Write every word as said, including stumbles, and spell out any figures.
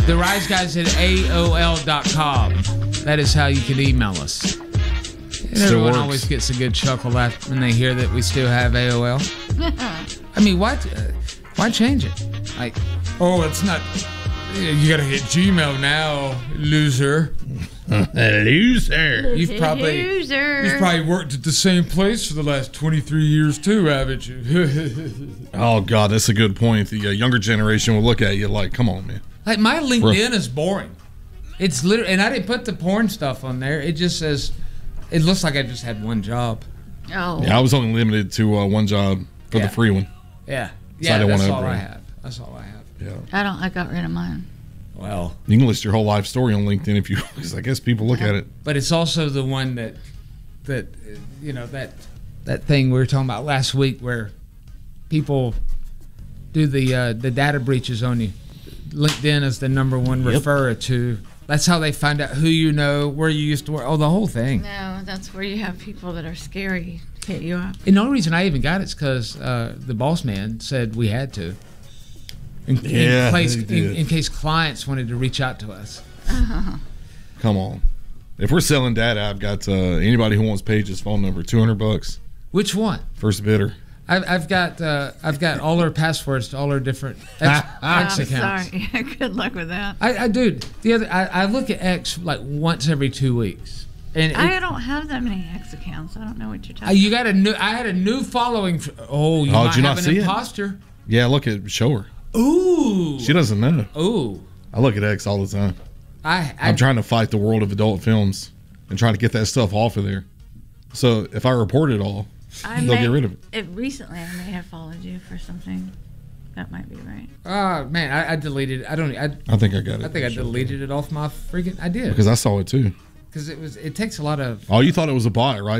The Rise Guys at A O L dot com. That is how you can email us. And Still everyone works. always gets a good chuckle laugh when they hear that we still have A O L. I mean, why, uh, why change it? Like, oh, it's not. You gotta hit Gmail now, loser. Loser. You've probably Loser. you've probably worked at the same place for the last twenty-three years too, haven't you? Oh, God, that's a good point. The uh, younger generation will look at you like, come on, man. Like, my LinkedIn is boring. It's literally, and I didn't put the porn stuff on there. It just says, it looks like I just had one job. Oh. Yeah, I was only limited to uh, one job for Yeah. the free one. Yeah. So I Yeah, didn't that's wanna all I upgrade. have. That's all I have. Yeah. I don't. I got rid of mine. Well, You can list your whole life story on LinkedIn if you, because I guess people look at it. but it's also the one that, that uh, you know, that that thing we were talking about last week where people do the uh, the data breaches on you. LinkedIn is the number one Yep. referrer to. That's how they find out who you know, where you used to work. Oh, the whole thing. No, that's where you have people that are scary hit you up. And the only reason I even got it is because uh, the boss man said we had to. In, Yeah, in, case, he in, did. in case clients wanted to reach out to us. Come on. If we're selling data, I've got uh, anybody who wants Paige's phone number, two hundred bucks. Which one? First bidder. I've, I've got uh, I've got all our passwords to all our different X, X I'm accounts. sorry. Good luck with that. I, I dude, the other I, I look at X like once every two weeks, and it, I don't have that many X accounts. I don't know what you're uh, talking you got a new. I had a new following. For, oh, you Oh, might did you have not an see it? imposter. Yeah, look at, show her. Ooh, She doesn't know. ooh. I look at X all the time. I, I I'm trying to fight the world of adult films and trying to get that stuff off of there. So if I report it all, I they'll may, get rid of it. it. Recently, I may have followed you for something. That might be right. Oh man, I, I deleted. I don't. I, I think I got it. I think I deleted it off my freaking. I did Because I saw it too. because it was. It takes a lot of. Oh, you thought it was a bot, right?